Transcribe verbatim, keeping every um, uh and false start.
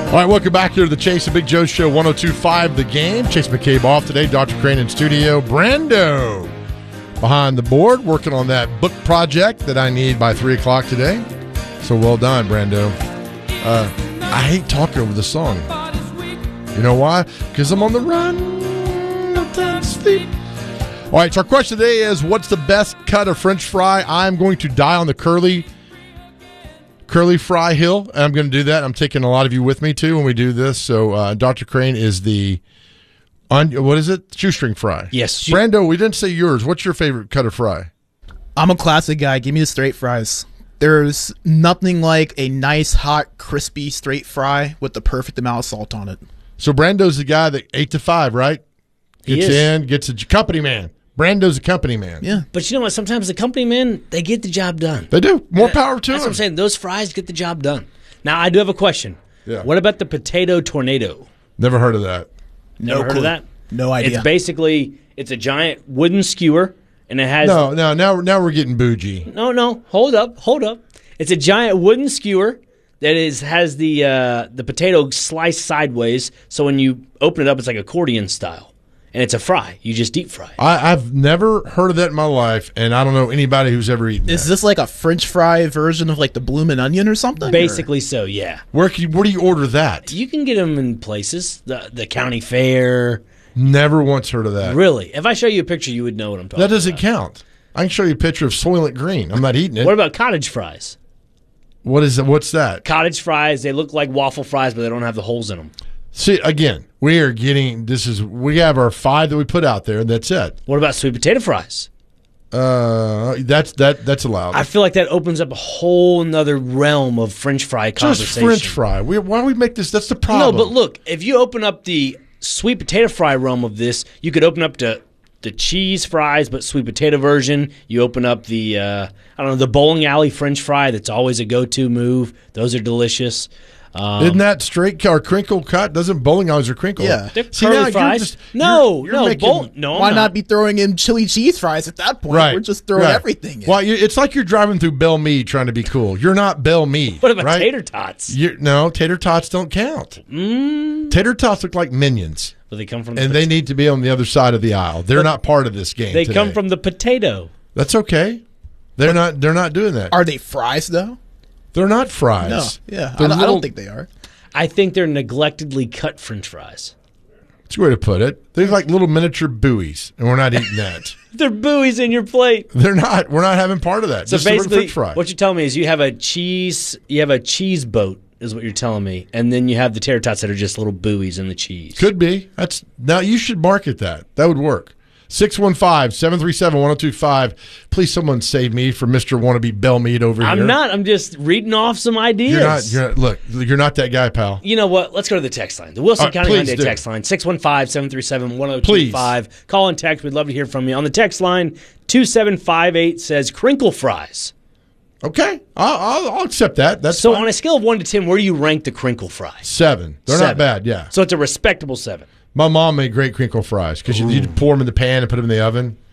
All right, welcome back here to the Chase and Big Joe Show, one oh two point five The Game. Chase McCabe off today, Doctor Crane in studio. Brando behind the board, working on that book project that I need by three o'clock today. So well done, Brando. Uh, I hate talking over the song. You know why? Because I'm on the run. No time to sleep. All right, so our question today is, what's the best cut of French fry? I'm going to die on the curly Curly Fry Hill, and I'm going to do that. I'm taking a lot of you with me, too, when we do this. So uh, Doctor Crane is the, on, what is it? Shoestring fry. Yes. Brando, we didn't say yours. What's your favorite cut of fry? I'm a classic guy. Give me the straight fries. There's nothing like a nice, hot, crispy straight fry with the perfect amount of salt on it. So Brando's the guy that eight to five, right? Gets He is. in, gets a company man. Brando's a company man. Yeah. But you know what? Sometimes the company men, they get the job done. They do. More power to That's them. what I'm saying. Those fries get the job done. Now, I do have a question. Yeah. What about the potato tornado? Never heard of that. Never No heard clue. of that? No idea. It's basically, it's a giant wooden skewer, and it has... No, no, now, now we're getting bougie. No, no. Hold up. Hold up. It's a giant wooden skewer that is has the uh, the potato sliced sideways, so when you open it up, it's like accordion style. And it's a fry. You just deep fry. I, I've never heard of that in my life, and I don't know anybody who's ever eaten Is that. this like a French fry version of like the bloomin' onion or something? Basically so, yeah. Where, can you, where do you order that? You can get them in places. The the county fair. Never once heard of that. Really. If I show you a picture, you would know what I'm talking That doesn't about. count. I can show you a picture of Soylent Green. I'm not eating it. What about cottage fries? What is it? What's that? Cottage fries, they look like waffle fries, but they don't have the holes in them. See, again, we are getting, this is, we have our five that we put out there, and that's it. What about sweet potato fries? Uh, that's that that's allowed. I feel like that opens up a whole nother realm of French fry Just conversation. French fry. We, why do we make this? That's the No, problem. but look, if you open up the sweet potato fry realm of this, you could open up to the cheese fries, but sweet potato version. You open up the, uh, I don't know, the bowling alley French fry that's always a go-to move. Those are delicious. Um, Isn't that straight or crinkle cut? Doesn't bowling alleys are crinkle? Yeah. they're See, curly now you're fries. just- no, you're- you're no, making- bowl, no. I'm Why not be throwing in chili cheese fries at that point? Right. We're just throwing right. everything in. Well, you, it's like you're driving through Belle Meade trying to be cool. You're not Belle Meade. What about right? tater tots? You're, no, tater tots don't count. Mm. Tater tots look like minions, Well, they come from the and they need to be on the other side of the aisle. They're not part of this game. They today. come from the potato. That's okay. They're not. They're not doing that. Are they fries though? They're not fries. No. Yeah. I They're don't, I little- don't think they are. I think they're neglectedly cut French fries. That's a way to put it. They're like little miniature buoys, and we're not eating that. They're buoys in your plate. They're not. We're not having part of that. So Just a basically, French fry. what you're telling me is you have a cheese, you have a cheese boat, is what you're telling me, and then you have the tater tots that are just little buoys in the cheese. Could be. That's now you should market that. That would work. six one five, seven three seven, one oh two five. Please, someone save me from Mister Wannabe Belle Meade over here. I'm not. I'm just reading off some ideas. You're not. You're not. Look, you're not that guy, pal. You know what? Let's go to the text line. The Wilson All right, County please Hyundai do. text line, six one five, seven three seven, one oh two five. Call and text. We'd love to hear from you. On the text line, two seven five eight says crinkle fries. Okay, I'll, I'll, I'll accept that. That's So fine. on a scale of one to ten, where do you rank the crinkle fries? seven. They're Seven. not bad. Yeah. So it's a respectable seven. My mom made great crinkle fries because you, you pour them in the pan and put them in the oven.